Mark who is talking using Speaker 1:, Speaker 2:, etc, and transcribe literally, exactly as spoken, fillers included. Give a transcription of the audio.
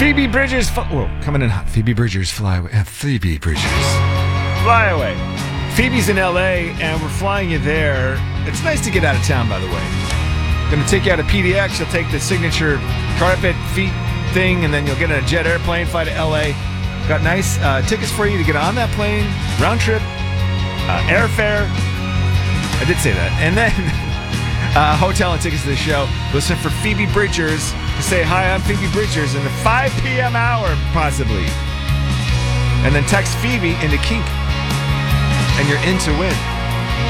Speaker 1: Phoebe Bridgers. Fl- Whoa, coming in hot. Phoebe Bridgers, fly away. Uh, Phoebe Bridgers, fly away. Phoebe's in L A, and we're flying you there. It's nice to get out of town, by the way. Going to take you out of P D X. You'll take the signature carpet feet thing, and then you'll get in a jet airplane, fly to L A. Got nice uh, tickets for you to get on that plane, round trip, uh, airfare. I did say that. And then uh, hotel and tickets to the show. Listen for Phoebe Bridgers to say, hi, I'm Phoebe Bridgers in the five p.m. hour, possibly. And then text Phoebe into Kink, and you're in to win.